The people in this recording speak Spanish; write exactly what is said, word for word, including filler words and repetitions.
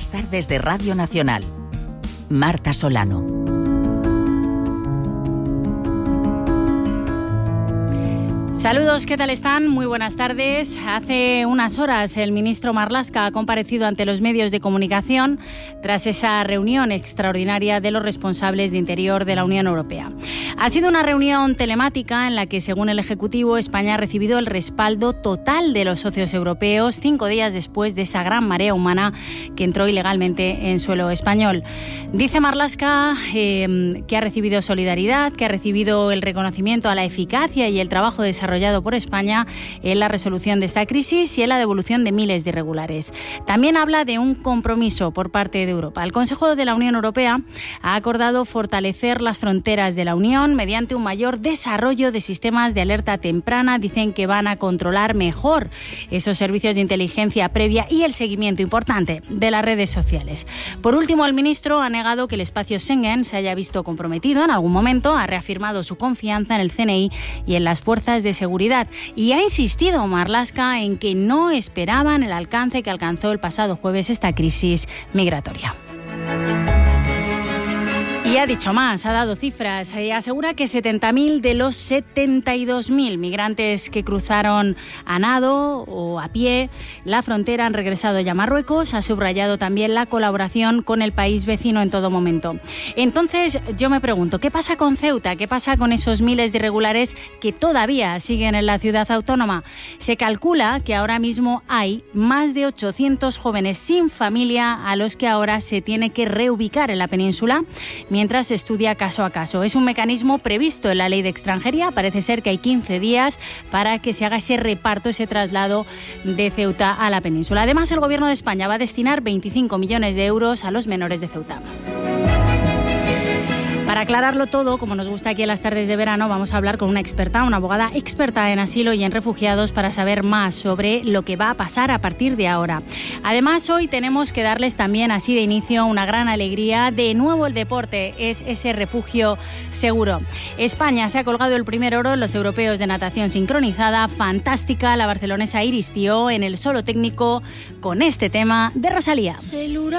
Las tardes de Radio Nacional. Marta Solano. Saludos, ¿qué tal están? Muy buenas tardes. Hace unas horas el ministro Marlaska ha comparecido ante los medios de comunicación tras esa reunión extraordinaria de los responsables de Interior de la Unión Europea. Ha sido una reunión telemática en la que, según el Ejecutivo, España ha recibido el respaldo total de los socios europeos cinco días después de esa gran marea humana que entró ilegalmente en suelo español. Dice Marlaska eh, que ha recibido solidaridad, que ha recibido el reconocimiento a la eficacia y el trabajo desarrollado por España en la resolución de esta crisis y en la devolución de miles de irregulares. También habla de un compromiso por parte de Europa. El Consejo de la Unión Europea ha acordado fortalecer las fronteras de la Unión mediante un mayor desarrollo de sistemas de alerta temprana. Dicen que van a controlar mejor esos servicios de inteligencia previa y el seguimiento importante de las redes sociales. Por último, el ministro ha negado que el espacio Schengen se haya visto comprometido en algún momento, ha reafirmado su confianza en el C N I y en las fuerzas de seguridad y ha insistido Marlaska en que no esperaban el alcance que alcanzó el pasado jueves esta crisis migratoria. Y ha dicho más, ha dado cifras. Eh, asegura que setenta mil de los setenta y dos mil migrantes que cruzaron a nado o a pie la frontera han regresado ya a Marruecos. Ha subrayado también la colaboración con el país vecino en todo momento. Entonces, yo me pregunto, ¿qué pasa con Ceuta? ¿Qué pasa con esos miles de irregulares que todavía siguen en la ciudad autónoma? Se calcula que ahora mismo hay más de ochocientos jóvenes sin familia a los que ahora se tiene que reubicar en la península, mientras se estudia caso a caso. Es un mecanismo previsto en la Ley de Extranjería. Parece ser que hay quince días para que se haga ese reparto, ese traslado de Ceuta a la península. Además, el Gobierno de España va a destinar veinticinco millones de euros a los menores de Ceuta. Para aclararlo todo, como nos gusta aquí en las tardes de verano, vamos a hablar con una experta, una abogada experta en asilo y en refugiados para saber más sobre lo que va a pasar a partir de ahora. Además, hoy tenemos que darles también así de inicio una gran alegría. De nuevo el deporte es ese refugio seguro. España se ha colgado el primer oro en los europeos de natación sincronizada. Fantástica la barcelonesa Iris Tió en el solo técnico con este tema de Rosalía.